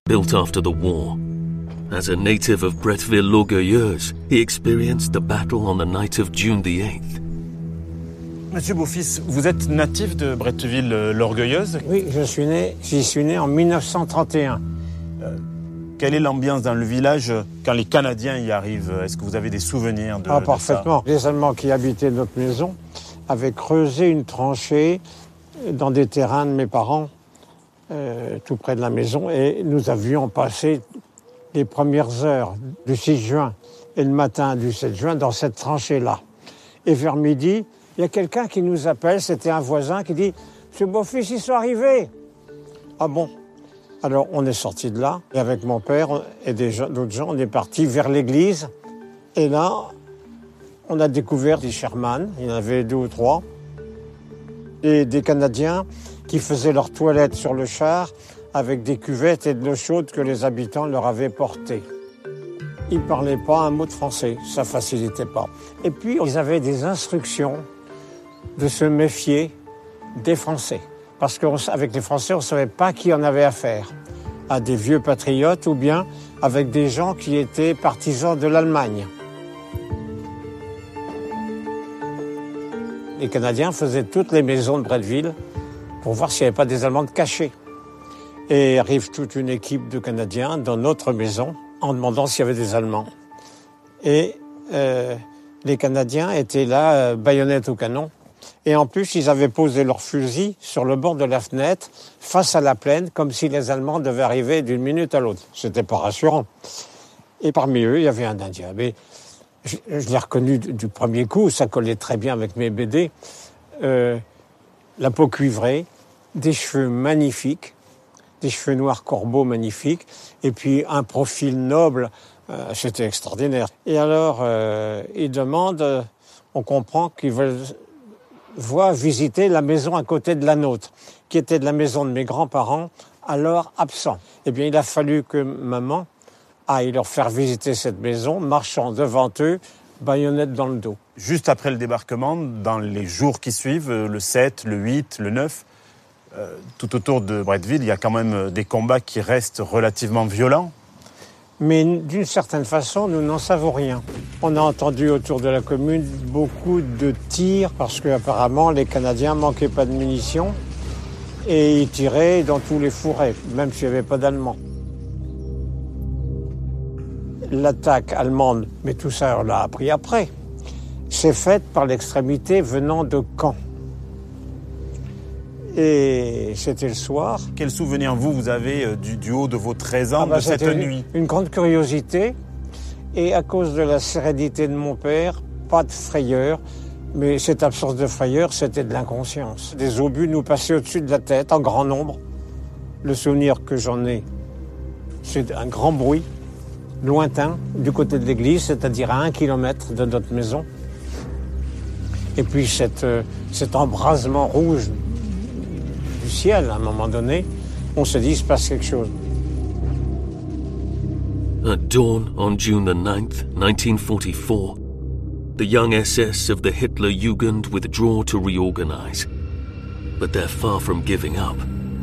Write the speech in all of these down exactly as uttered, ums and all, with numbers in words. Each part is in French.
built after the war. As a native of Bretteville-l'Orgueilleuse, he experienced the battle on the night of June the eighth. Monsieur Beaufils, vous êtes natif de Bretteville-l'Orgueilleuse? Oui, je suis né, j'y suis né en mille neuf cent trente et un. Euh, quelle est l'ambiance dans le village quand les Canadiens y arrivent? Est-ce que vous avez des souvenirs de, ah, de parfaitement. ça? Les Allemands qui habitaient notre maison avaient creusé une tranchée dans des terrains de mes parents, euh, tout près de la maison, et nous avions passé les premières heures du six juin et le matin du sept juin dans cette tranchée-là. Et vers midi, il y a quelqu'un qui nous appelle, c'était un voisin qui dit « Monsieur Beaufils, ils sont arrivés !» Ah bon? Alors on est sortis de là, et avec mon père et d'autres gens, on est partis vers l'église. Et là, on a découvert des Sherman, il y en avait deux ou trois, et des Canadiens qui faisaient leurs toilettes sur le char avec des cuvettes et de l'eau chaude que les habitants leur avaient portées. Ils ne parlaient pas un mot de français, ça ne facilitait pas. Et puis, ils avaient des instructions de se méfier des Français. Parce qu'avec les Français, on ne savait pas qui on avait affaire. À des vieux patriotes ou bien avec des gens qui étaient partisans de l'Allemagne. Les Canadiens faisaient toutes les maisons de Bretteville pour voir s'il n'y avait pas des Allemands cachés. Et arrive toute une équipe de Canadiens dans notre maison en demandant s'il y avait des Allemands. Et euh, les Canadiens étaient là, euh, baïonnettes au canon. Et en plus, ils avaient posé leurs fusils sur le bord de la fenêtre, face à la plaine, comme si les Allemands devaient arriver d'une minute à l'autre. C'était pas rassurant. Et parmi eux, il y avait un Indien. Mais je, je l'ai reconnu du, du premier coup, ça collait très bien avec mes B D. Euh, la peau cuivrée, des cheveux magnifiques, des cheveux noirs corbeaux magnifiques, et puis un profil noble, euh, c'était extraordinaire. Et alors, euh, ils demandent, euh, on comprend qu'ils veulent voir visiter la maison à côté de la nôtre, qui était de la maison de mes grands-parents, alors absents. Eh bien, il a fallu que maman aille leur faire visiter cette maison, marchant devant eux, baïonnette dans le dos. Juste après le débarquement, dans les jours qui suivent, le sept, le huit, le neuf, euh, tout autour de Bretteville, il y a quand même des combats qui restent relativement violents. Mais d'une certaine façon, nous n'en savons rien. On a entendu autour de la commune beaucoup de tirs parce qu'apparemment les Canadiens manquaient pas de munitions et ils tiraient dans tous les fourrés, même s'il n'y avait pas d'Allemands. L'attaque allemande, mais tout ça on l'a appris après, s'est faite par l'extrémité venant de Caen. Et c'était le soir. Quel souvenir, vous, vous avez du, du haut de vos treize ans, ah bah, de cette nuit? Une grande curiosité. Et à cause de la sérénité de mon père, pas de frayeur. Mais cette absence de frayeur, c'était de l'inconscience. Des obus nous passaient au-dessus de la tête, en grand nombre. Le souvenir que j'en ai, c'est un grand bruit, lointain, du côté de l'église, c'est-à-dire à un kilomètre de notre maison. Et puis cette, euh, cet embrasement rouge du ciel, à un moment donné, on se dit, il se passe quelque chose. At dawn on June the ninth, nineteen forty-four, the young S S of the Hitler Jugend withdraw to reorganize. But they're far from giving up.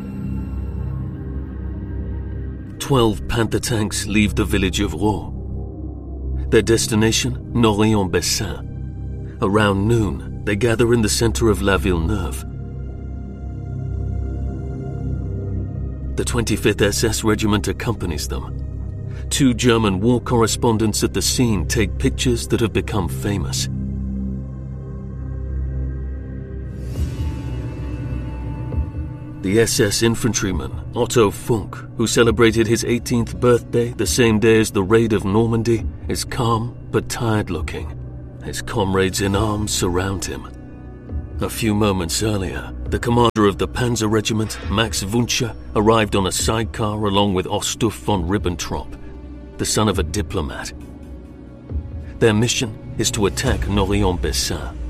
Twelve Panther tanks leave the village of Raux. Their destination, Nory-en-Bessin. Around noon, they gather in the center of La Villeneuve. The twenty-fifth S S Regiment accompanies them. Two German war correspondents at the scene take pictures that have become famous. The S S infantryman, Otto Funk, who celebrated his eighteenth birthday the same day as the raid of Normandy, is calm but tired-looking. His comrades in arms surround him. A few moments earlier, the commander of the Panzer Regiment, Max Wuntscher, arrived on a sidecar along with Ostuf von Ribbentrop, the son of a diplomat. Their mission is to attack Nory-en-Bessin.